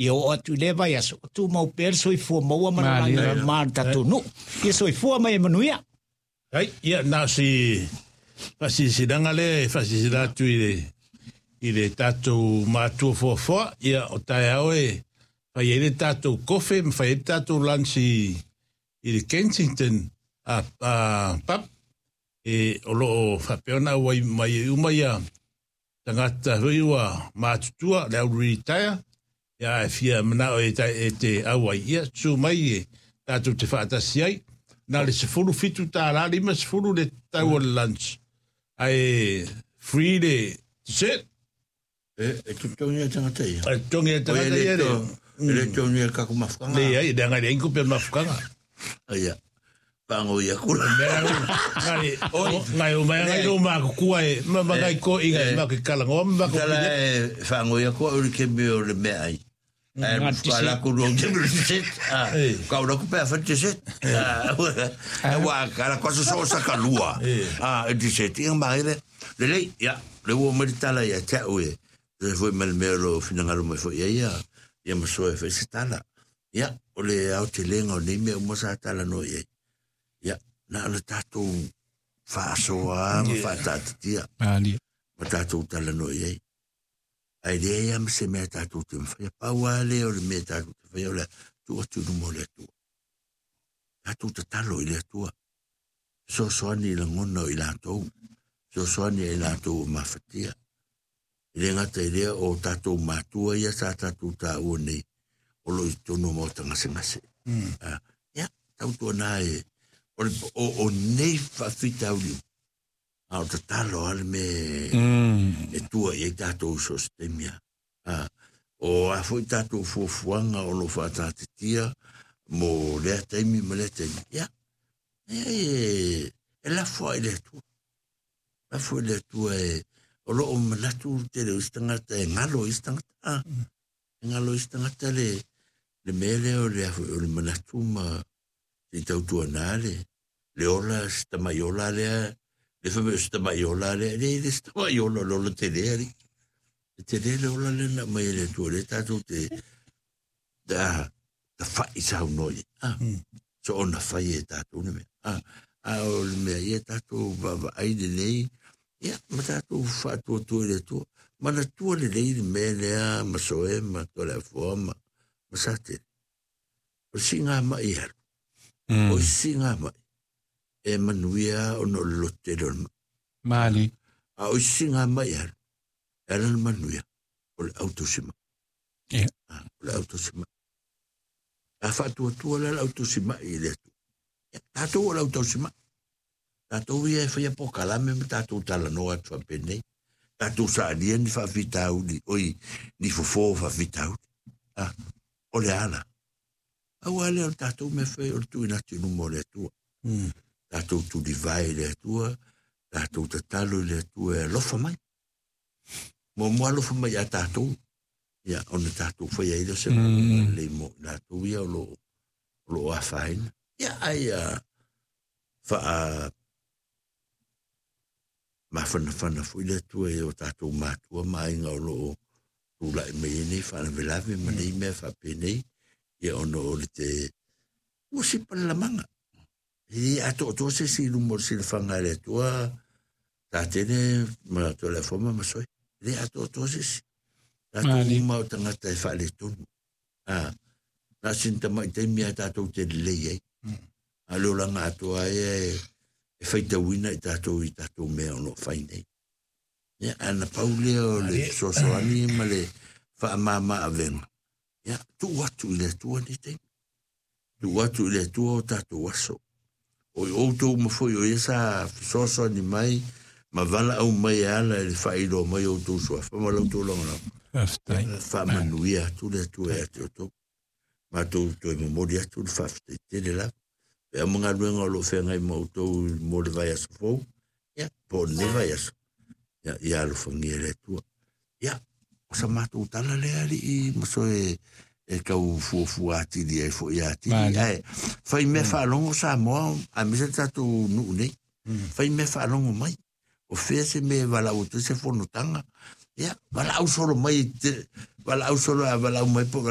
Ia o atu le vai aso. Tu mau perso I fua maua manalanga mar tatunu. Ia so I fua mai manuia. Ai, ia na si sidanga le tu I le tatou mātua fua, ia o tai au fai ele tatou kofe, fai ele tatou lansi I le Kensington pub, o loo whapeona mai umaia tangata huiwa mātutua, le au retire, ia fia manao te awa ia, su mai tatou te whaatasi ai, nā le sefuru fitu tā rā, lima sefuru le tau le lunch, ai free le set, Tongi tangata ia. Tongi tangata ia re. Le tongi kaku mafukanga. Le ai, le ngai ingu pe mafukanga. Ia. Pango ia kura. Ngai o mai o ma kua e, ma ngai ko inga ma ke kala ngom ma ko. Kala e fango ia kua uri ke me o le me ai. Kala ku ro ke me set. Ka ro ku pe fa te set. Wa kala ko so sa kalua. E set ia mai le ia. Le wo me tala ia te oe. Le foi mal mero finangalo me foi ia ma so e fese tala ia o le au te lenga o nei me mo sa tala no ia na le tatu fa so a fa tatia ali ma tatu tala no ai le ia me se me tatu te fa pa wale o le me tatu fa ia le tu no mo le tu tatu te talo ile tu so ni la ngono ila to so ni ila to ma fatia Ile ngata idea o tatou matua ia sa tatou ta uone o lo I tono mo tangase. Ia, tau tua nā o nei whawhita uli. O ta talo ale me e tua I tatou sostemia. O a foi tatou fuafuanga o lo whatatetia mo lea taimi ma lea taimi. Ia, e la fua I lea tua. La fua I lea tua o lo manatu te le istangata e ngalo istangata le mele o le manatu ma te tautua nale le ola stamaiola le fame stamaiola le stamaiola lo te le ola le na mai le tu le tatu te da fai sa noi so ona fai e tatu ne o le me e tatu va ai de nei Ia, mata tu fatu tu le tu. Mana tu le me le ma soe ma to le forma. Ma sate. O singa ma ia. O singa ma. E manuia o no lote lo. mali O singa ma ia. Era manuia. O le autosima. Ia. O le autosima. A fatu tu le autosima I le tu. Tato o le autosima. Tatou ia fai po kalame me tatou tala no atu pene. Tatou sa dia ni fa vitau oi ni fofo fa vitau. O le ala. Au ale o tatou me fai o tu ina tu mo le tu. Tatou tu divai le tu. Tatou tatalo le tu e lofa mai. Mo lofa mai a tatou. Ia on tatou fai ai se le mo tatou ia lo afain. Ia ai fa ma fana foi le tu e o tatou matua mai nga lo tu la me ni fa na velave ma nei me fa pene e ono le te musi pa la manga e a to se si lu mo si le fanga le tua ta tene ma to la forma ma soi le a to se si ta tu ma tanga te fa le tu na sinta mai te mi ta to te le ye a lo la nga to ai e faita wina I tatou me ono fainei. Ia, ana paule o le sosoani ma le whaamama avenga. Ia, tu watu I le tua ni te. Tu watu I le tua o tatou aso. O outou mafoi o esa sosoani mai, ma vala au mai ala le whairo mai outou soa. Whamalau tō longa. Whamanuia tu le tua e te otou. Ma tō e mamori atu le whafte te le la. E a mga luenga lo whenga I mautou mo le vai aso fau. Ia, po ne vai aso. Ia lo whangia le tua. Ia, o sa mātou tala le ali I maso e kau fuafua atiri ai fo I atiri. Whai me whaalongo sa moa, a misa tatou nuu nei. Whai me whaalongo mai. O whea se me wala o te se whanotanga. Ia, wala au solo mai, wala au solo a wala au mai po